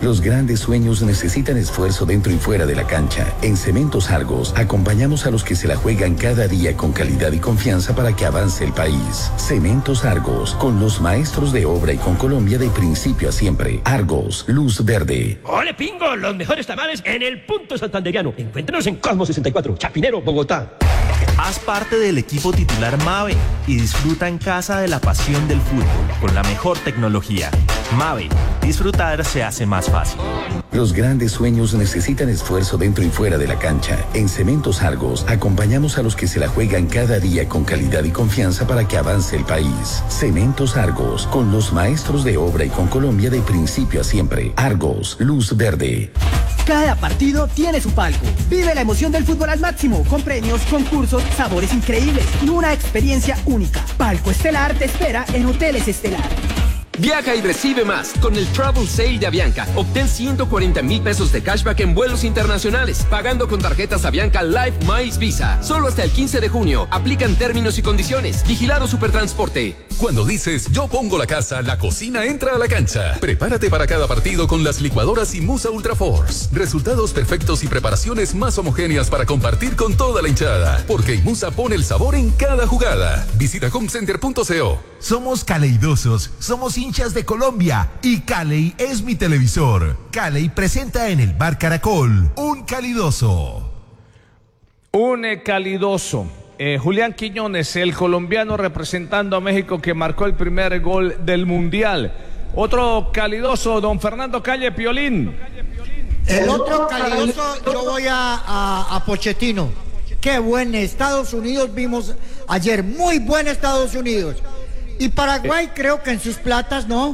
Los grandes sueños necesitan esfuerzo dentro y fuera de la cancha. En Cementos Argos, acompañamos a los que se la juegan cada día con calidad y confianza para que avance el país. Cementos Argos, con los maestros de obra y con Colombia de principio a siempre. Argos, luz verde. ¡Ole, pingo! Los mejores tamales en el punto santanderiano. Encuéntranos en Cosmo 64, Chapinero, Bogotá. Haz parte del equipo titular Mave y disfruta en casa de la pasión del fútbol con la mejor tecnología. Mave, disfrutar se hace más fácil. Los grandes sueños necesitan esfuerzo dentro y fuera de la cancha. En Cementos Argos, acompañamos a los que se la juegan cada día con calidad y confianza para que avance el país. Cementos Argos, con los maestros de obra y con Colombia de principio a siempre. Argos, luz verde. Cada partido tiene su palco. Vive la emoción del fútbol al máximo, con premios, concursos, sabores increíbles y una experiencia única. Palco Estelar te espera en Hoteles Estelar. Viaja y recibe más con el Travel Sale de Avianca. Obtén 140,000 pesos de cashback en vuelos internacionales, pagando con tarjetas Avianca Life Miles Visa. Solo hasta el 15 de junio. Aplican términos y condiciones. Vigilado Supertransporte. Cuando dices yo pongo la casa, la cocina entra a la cancha. Prepárate para cada partido con las licuadoras y Musa Ultra Force. Resultados perfectos y preparaciones más homogéneas para compartir con toda la hinchada. Porque Musa pone el sabor en cada jugada. Visita homecenter.co. Somos caleidosos, somos hinchas de Colombia y Caley es mi televisor. Caley presenta en el Bar Caracol un calidoso. Un calidoso. Julián Quiñones, el colombiano representando a México que marcó el primer gol del Mundial. Otro calidoso, don Fernando Calle Piolín. El otro calidoso, yo voy a Pochettino. Qué buen Estados Unidos vimos ayer, muy buen Estados Unidos. Y Paraguay creo que en sus platas, ¿no?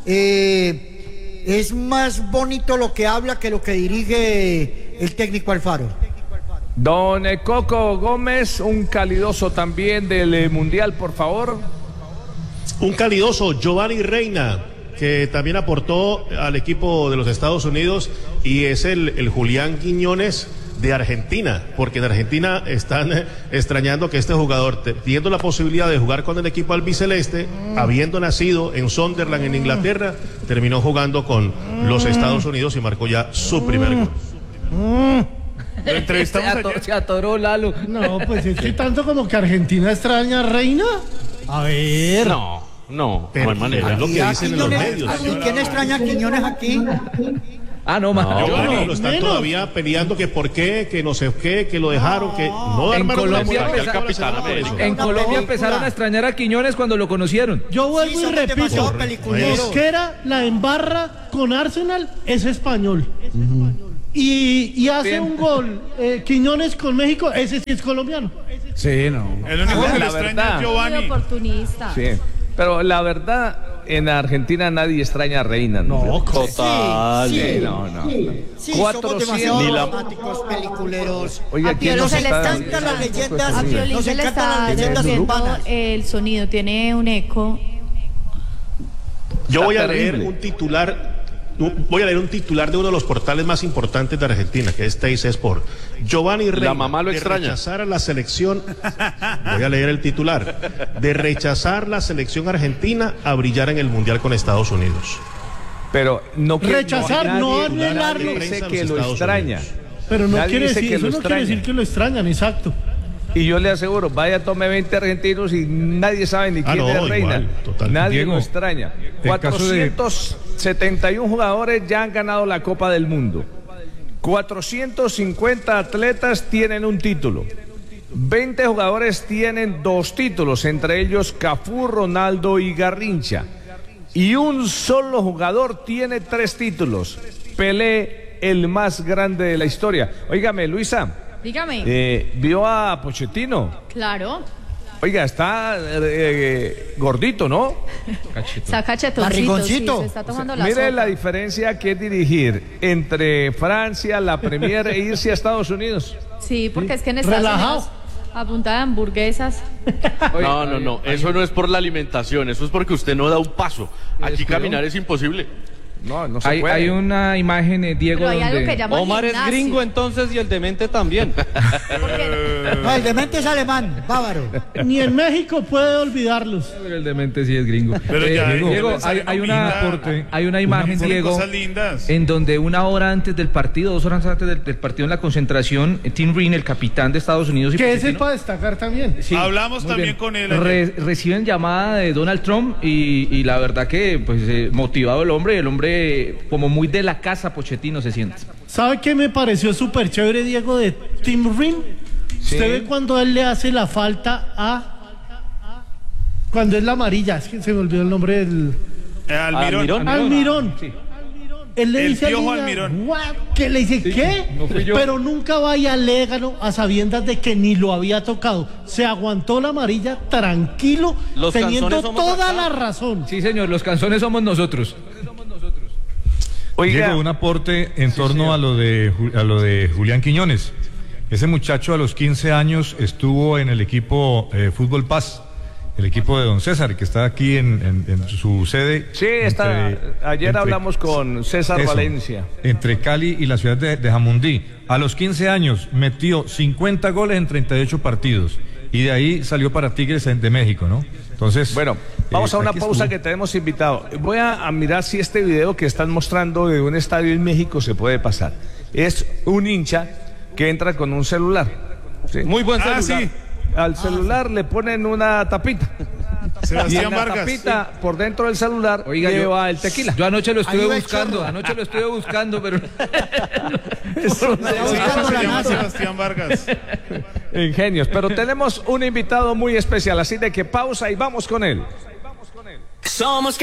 Es más bonito lo que habla que lo que dirige el técnico Alfaro. Don Coco Gómez, un calidoso también del Mundial, por favor. Un calidoso, Giovanni Reina, que también aportó al equipo de los Estados Unidos, y es el Julián Quiñones de Argentina, porque en Argentina están extrañando que este jugador, teniendo la posibilidad de jugar con el equipo albiceleste, habiendo nacido en Sunderland en Inglaterra, terminó jugando con los Estados Unidos y marcó ya su primer gol. Lo entrevistamos ayer. Se atoró Lalo. No, pues es que tanto como que Argentina extraña a Reina. A ver. No hay manera. Es lo que dicen en los medios. ¿Y quién extraña a Quiñones aquí? Giovanni lo están todavía peleando que por qué, que no sé qué, que lo dejaron, que no en Colombia, en Colombia empezaron a extrañar a Quiñones cuando lo conocieron. Yo vuelvo y repito, Mosquera la embarra con Arsenal, es español. Y hace un gol Quiñones con México, ese sí es colombiano. Sí, no. El único que la le extraña verdad, es Giovanni. Muy oportunista. Sí, pero la verdad, en Argentina nadie extraña a Reina. No, total. Sí, no. Sí, somos demasiado románticos, peliculeros. Oiga, ¿quién nos se le está encantan las leyendas. A Piolín Nos se le encantan las está leyendas urbanas. el sonido, tiene un eco. Yo voy a leer un titular. Voy a leer un titular de uno de los portales más importantes de Argentina, que es Teis Sport. Giovanni Reina, la mamá lo extraña. De rechazar a la selección, voy a leer el titular, de rechazar la selección argentina a brillar en el Mundial con Estados Unidos. Pero no rechazar, no anularlo. Dice que lo extraña. Pero no quiere decir, eso no quiere decir que lo extrañan, exacto. Y yo le aseguro, vaya, tome 20 argentinos y nadie sabe ni quién es Reina. Igual, nadie Diego, lo extraña. 471 jugadores ya han ganado la Copa del Mundo. 450 atletas tienen un título. 20 jugadores tienen 2 títulos, entre ellos Cafú, Ronaldo y Garrincha. Y un solo jugador tiene 3 títulos. Pelé, el más grande de la historia. Óigame, Luisa. Dígame. ¿Vio a Pochettino? Claro. Oiga, está gordito, ¿no? Está cachetoncito, sí, se está tomando la Mire sopa. la diferencia que es dirigir entre Francia, la Premier e irse a Estados Unidos. Sí, porque es que en Estados Unidos a punta de hamburguesas. No, eso no es por la alimentación, eso es porque usted no da un paso. Aquí caminar es imposible. No se hay, puede. hay una imagen, Diego, Pero hay algo que donde... llama Omar es gimnasio. gringo entonces y el demente también. No, el demente es alemán, bávaro. Ni en México puede olvidarlos. Pero el demente sí es gringo. Pero ya, Diego, sale hay una imagen, Diego, cosas lindas. en donde 1 hora antes del partido, 2 horas antes del partido en la concentración, Tim Reen, el capitán de Estados Unidos, y Que ese es Pochettino, para destacar también. sí, Hablamos muy también bien, con él ayer. reciben llamada de Donald Trump y la verdad que pues motivado el hombre como muy de la casa Pochettino se siente. ¿Sabe qué me pareció súper chévere, Diego, de Tim Ring? Sí. Usted ve cuando él le hace la falta cuando es la amarilla, es que se me olvidó el nombre del... Almirón. Almirón. Sí. Él le El dice Piojo al niño, Almirón. "Guau", que le dice, ¿qué? no fui yo. Pero nunca vaya légano a sabiendas de que ni lo había tocado. Se aguantó la amarilla tranquilo, Los teniendo canzones somos toda acá. la razón. Sí, señor, los canzones somos nosotros. Oiga, Diego, un aporte en torno a lo de Julián Quiñones. Ese muchacho a los 15 años estuvo en el equipo Fútbol Paz, el equipo de don César, que está aquí en su sede. sí, ayer hablamos con César Valencia. Entre Cali y la ciudad de Jamundí. A los 15 años metió 50 goles en 38 partidos. Y de ahí salió para Tigres de México, ¿no? Entonces, Bueno, vamos a una aquí pausa estuvo. que tenemos invitado. Voy a mirar si este video que están mostrando de un estadio en México se puede pasar. Es un hincha que entra con un celular. Sí. Muy buen celular. Sí. Al celular le ponen una tapita. Y Sebastián en la Vargas. tapita, por dentro del celular, Oiga, lleva el tequila. Yo anoche lo estuve Ahí va el buscando, chorro. pero... Se llama NASA. Sebastián Vargas. Ingenios. Pero tenemos un invitado muy especial, así de que pausa y vamos con él. Somos